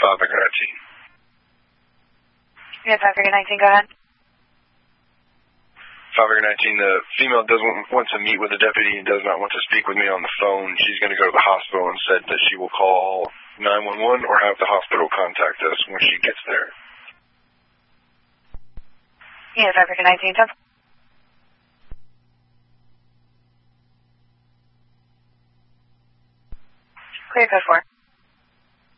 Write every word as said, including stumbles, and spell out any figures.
five Victor nineteen. Yeah, five Victor nineteen, go ahead. five Victor nineteen, the female doesn't want to meet with the deputy and does not want to speak with me on the phone. She's going to go to the hospital and said that she will call nine one one or have the hospital contact us when she gets there. Yeah, five Victor nineteen, ten. Clear code four.